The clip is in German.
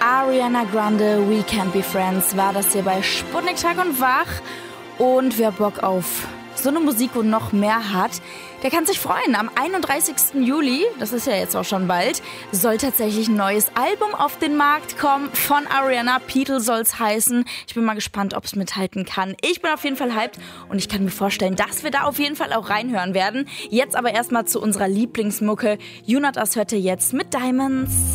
Ariana Grande, We Can't Be Friends, war das hier bei Sputnik Tag und Wach. Und wer Bock auf so eine Musik und noch mehr hat, der kann sich freuen. Am 31. Juli, das ist ja jetzt auch schon bald, soll tatsächlich ein neues Album auf den Markt kommen von Ariana. People soll's heißen. Ich bin mal gespannt, ob es mithalten kann. Ich bin auf jeden Fall hyped und ich kann mir vorstellen, dass wir da auf jeden Fall auch reinhören werden. Jetzt aber erstmal zu unserer Lieblingsmucke. You Not Us hört ihr jetzt mit Diamonds.